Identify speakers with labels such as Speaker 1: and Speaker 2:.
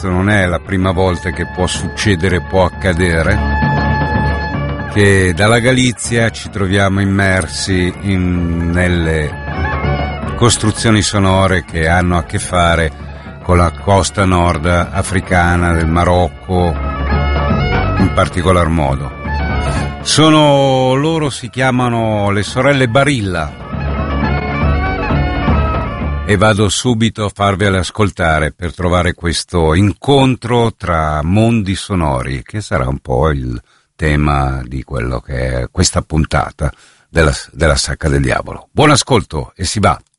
Speaker 1: questo non è la prima volta che può succedere, può accadere, che dalla Galizia ci troviamo immersi nelle costruzioni sonore che hanno a che fare con la costa nord africana, del Marocco in particolar modo. Loro si chiamano le sorelle Barilla e vado subito a farvele ascoltare per trovare questo incontro tra mondi sonori, che sarà un po' il tema di quello che è questa puntata della Sacca del Diavolo. Buon ascolto e si va!